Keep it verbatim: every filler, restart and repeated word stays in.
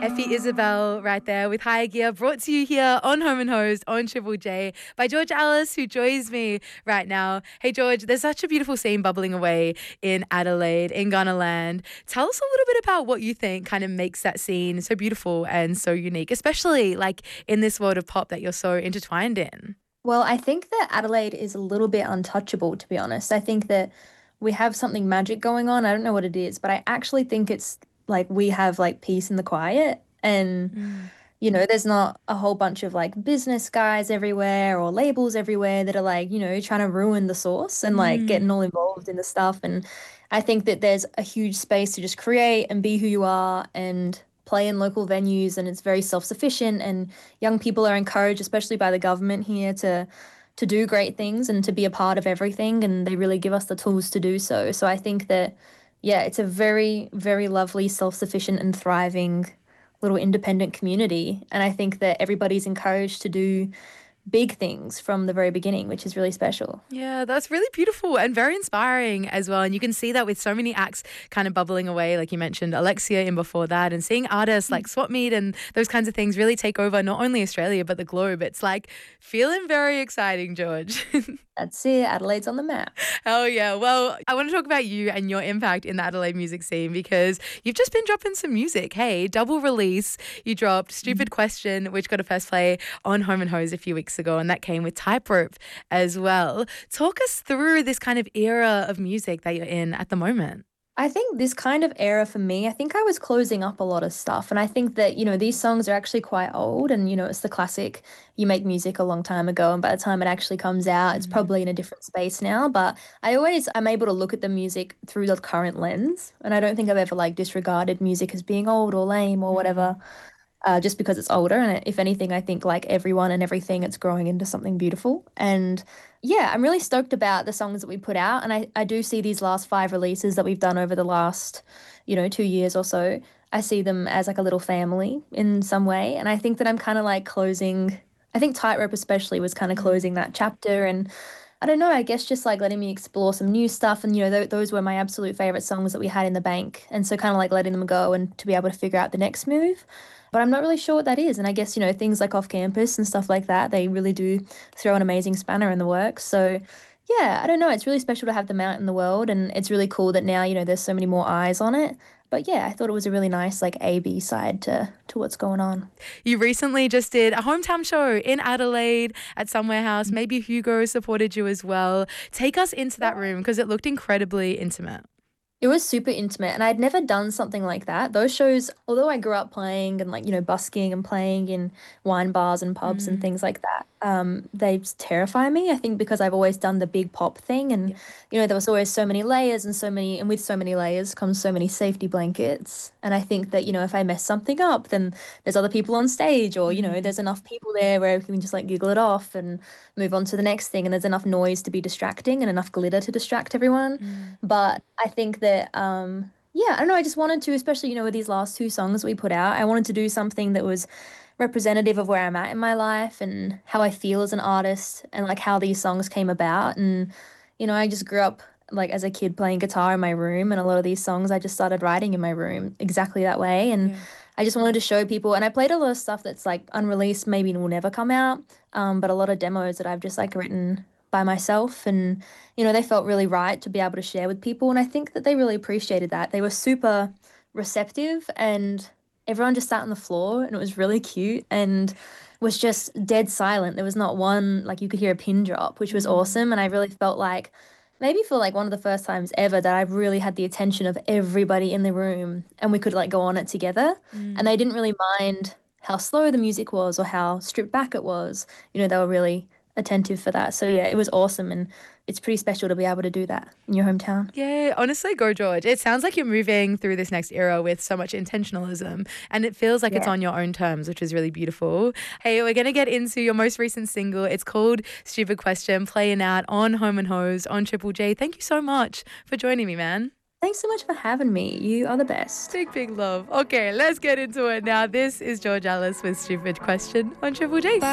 Effie Isabel right there with Higher Gear, brought to you here on Home and Hosed on Triple J by George Alice, who joins me right now. Hey, George, there's such a beautiful scene bubbling away in Adelaide, in Gunner Land. Tell us a little bit about what you think kind of makes that scene so beautiful and so unique, especially like in this world of pop that you're so intertwined in. Well, I think that Adelaide is a little bit untouchable, to be honest. I think that we have something magic going on. I don't know what it is, but I actually think it's like we have like peace in the quiet. And, Mm. you know, there's not a whole bunch of like business guys everywhere or labels everywhere that are like, you know, trying to ruin the source and like getting Mm. all involved in the stuff. And I think that there's a huge space to just create and be who you are and play in local venues, and it's very self-sufficient, and young people are encouraged, especially by the government here, to to do great things and to be a part of everything, and they really give us the tools to do so. So I think that, yeah, it's a very, very lovely, self-sufficient and thriving little independent community. And I think that everybody's encouraged to do big things from the very beginning, which is really special. Yeah, that's really beautiful and very inspiring as well. And you can see that with so many acts kind of bubbling away, like you mentioned, Alexia in before that, and seeing artists like Swap Meet and those kinds of things really take over not only Australia, but the globe. It's like feeling very exciting, George. That's it. Adelaide's on the map. Hell yeah. Well, I want to talk about you and your impact in the Adelaide music scene because you've just been dropping some music. Hey, double release. You dropped Stupid Question, which got a first play on Home and Hose a few weeks ago, and that came with Typerope as well. Talk us through this kind of era of music that you're in at the moment. I think this kind of era for me, I think I was closing up a lot of stuff. And I think that, you know, these songs are actually quite old. And, you know, it's the classic, you make music a long time ago. And by the time it actually comes out, it's Mm. probably in a different space now. But I always, I'm able to look at the music through the current lens. And I don't think I've ever like disregarded music as being old or lame or Mm. whatever, uh, just because it's older. And if anything, I think like everyone and everything, it's growing into something beautiful. And yeah, I'm really stoked about the songs that we put out. And I, I do see these last five releases that we've done over the last, you know, two years or so. I see them as like a little family in some way. And I think that I'm kind of like closing, I think Tightrope especially was kind of Mm. closing that chapter. And I don't know, I guess just like letting me explore some new stuff. And, you know, th those were my absolute favorite songs that we had in the bank. And so kind of like letting them go and to be able to figure out the next move. But I'm not really sure what that is. And I guess, you know, things like off campus and stuff like that, they really do throw an amazing spanner in the works. So, yeah, I don't know. It's really special to have them out in the world. And it's really cool that now, you know, there's so many more eyes on it. But yeah, I thought it was a really nice, like, A B side to, to what's going on. You recently just did a hometown show in Adelaide at Somewhere House. Maybe Hugo supported you as well. Take us into that room because it looked incredibly intimate. It was super intimate, and I'd never done something like that. Those shows, although I grew up playing and like, you know, busking and playing in wine bars and pubs and Mm. things like that, um, they just terrify me. I think because I've always done the big pop thing, and Yeah. you know, there was always so many layers and so many, and with so many layers comes so many safety blankets. And I think that, you know, if I mess something up, then there's other people on stage, or you know, Mm. there's enough people there where we can just like giggle it off and move on to the next thing, and there's enough noise to be distracting and enough glitter to distract everyone. Mm. But I think that, um, yeah, I don't know. I just wanted to, especially, you know, with these last two songs that we put out, I wanted to do something that was representative of where I'm at in my life and how I feel as an artist and like how these songs came about. And, you know, I just grew up like as a kid playing guitar in my room, and a lot of these songs I just started writing in my room exactly that way. And Yeah. I just wanted to show people, and I played a lot of stuff that's like unreleased, maybe will never come out, um, but a lot of demos that I've just like written by myself. And you know, they felt really right to be able to share with people. And I think that they really appreciated that. They were super receptive, and everyone just sat on the floor, and it was really cute and was just dead silent. There was not one, like, you could hear a pin drop, which was Mm. awesome. And I really felt like maybe for like one of the first times ever that I really had the attention of everybody in the room and we could like go on it together. And Mm. they didn't really mind how slow the music was or how stripped back it was. You know, they were really attentive for that. So yeah, it was awesome, and it's pretty special to be able to do that in your hometown. Yeah, honestly, go George. It sounds like you're moving through this next era with so much intentionalism, and it feels like it's Yeah. on your own terms, which is really beautiful. Hey, we're going to get into your most recent single. It's called Stupid Question, playing out on Home and Hose on Triple J. Thank you so much for joining me, man. Thanks so much for having me. You are the best. Big, big love. Okay, let's get into it now. This is George Alice with Stupid Question on Triple J.